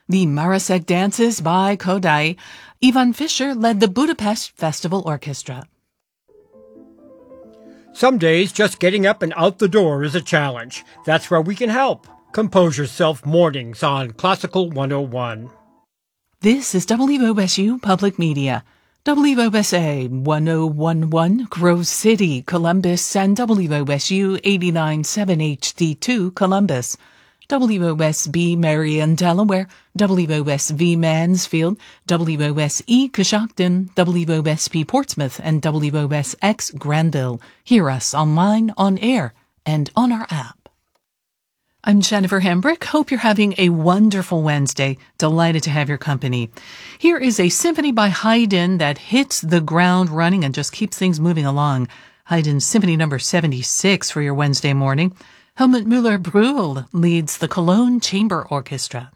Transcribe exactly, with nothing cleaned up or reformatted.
The Marasek Dances by Kodai. Ivan Fischer led the Budapest Festival Orchestra. Some days, just getting up and out the door is a challenge. That's where we can help. Compose Yourself Mornings on Classical one oh one. This is W O S U Public Media. W O S A one oh one point one Grove City, Columbus, and W O S U eighty-nine point seven H D two Columbus. W O S B Marion, Delaware, W O S V Mansfield, W O S E Coshocton, W O S P Portsmouth, and W O S X Granville. Hear us online, on air, and on our app. I'm Jennifer Hambrick. Hope you're having a wonderful Wednesday. Delighted to have your company. Here is a symphony by Haydn that hits the ground running and just keeps things moving along. Haydn Symphony number seventy-six for your Wednesday morning. Helmut Müller-Brühl leads the Cologne Chamber Orchestra.